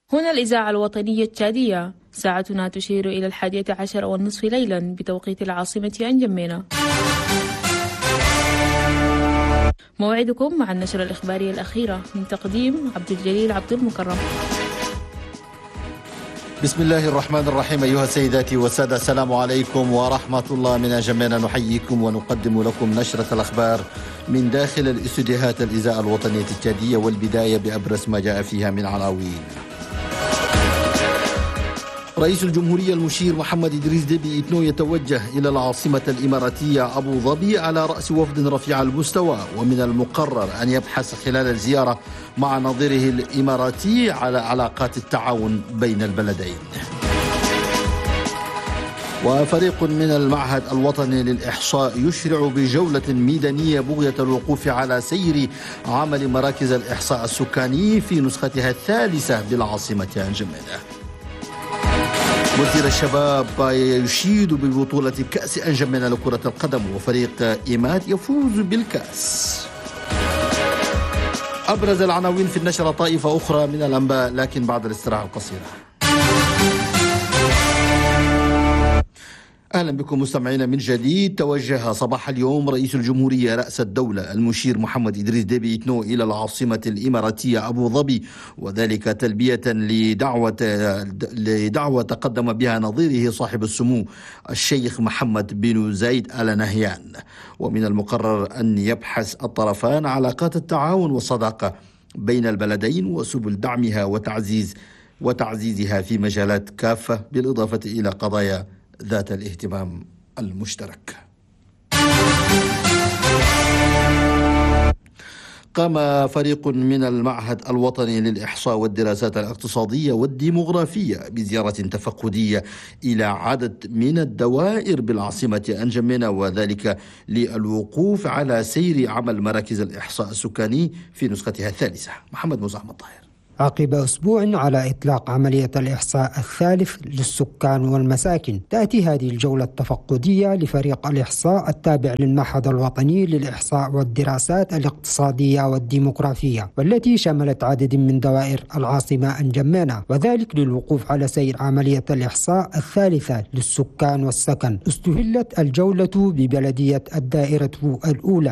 هنا الإذاعة الوطنية التشادية، ساعتنا تشير إلى 11:30 ليلا بتوقيت العاصمة أنجمينا. موعدكم مع النشرة الإخبارية الأخيرة من تقديم عبد الجليل عبد المكرم. بسم الله الرحمن الرحيم. أيها السيدات والسادة، السلام عليكم ورحمة الله. من أنجمينا نحييكم ونقدم لكم نشرة الأخبار من داخل الاستوديوهات الإذاعة الوطنية التشادية، والبداية بأبرز ما جاء فيها من عناوين. رئيس الجمهورية المشير محمد إدريس ديبي إتنو يتوجه إلى العاصمة الإماراتية أبو ظبي على رأس وفد رفيع المستوى، ومن المقرر أن يبحث خلال الزيارة مع نظيره الإماراتي على علاقات التعاون بين البلدين. وفريق من المعهد الوطني للإحصاء يشرع بجولة ميدانية بغية الوقوف على سير عمل مراكز الإحصاء السكاني في نسختها الثالثة بالعاصمة أنجمينا. وزير الشباب يشيد ببطولة كأس أنجمينا لكرة القدم، وفريق إيماد يفوز بالكأس. أبرز العناوين في النشرة طائفة أخرى من الأنباء، لكن بعد الاستراحة القصيرة. أهلا بكم مستمعينا من جديد. توجه صباح اليوم رئيس الجمهورية رأس الدولة المشير محمد إدريس ديبي إتنو إلى العاصمة الإماراتية أبو ظبي، وذلك تلبية لدعوة تقدم بها نظيره صاحب السمو الشيخ محمد بن زايد آل نهيان. ومن المقرر أن يبحث الطرفان علاقات التعاون والصداقة بين البلدين وسبل دعمها وتعزيزها في مجالات كافة، بالإضافة إلى قضايا ذات الاهتمام المشترك. قام فريق من المعهد الوطني للإحصاء والدراسات الاقتصادية والديمغرافية بزيارة تفقدية إلى عدد من الدوائر بالعاصمة أنجمينا، وذلك للوقوف على سير عمل مراكز الإحصاء السكاني في نسختها الثالثة. محمد موسى أحمد طاهر. عقب أسبوع على إطلاق عملية الإحصاء الثالث للسكان والمساكن، تأتي هذه الجولة التفقدية لفريق الإحصاء التابع للمعهد الوطني للإحصاء والدراسات الاقتصادية والديمغرافية، والتي شملت عدد من دوائر العاصمة أنجمينا، وذلك للوقوف على سير عملية الإحصاء الثالثة للسكان والسكن. استهلت الجولة ببلدية الدائرة الأولى